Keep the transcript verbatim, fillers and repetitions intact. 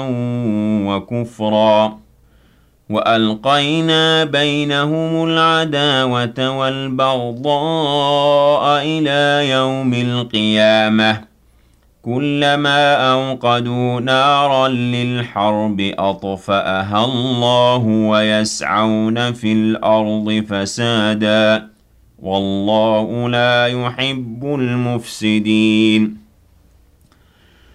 وكفرا وألقينا بينهم العداوة والبغضاء إلى يوم القيامة كلما أوقدوا نارا للحرب أطفأها الله ويسعون في الأرض فسادا والله لا يحب المفسدين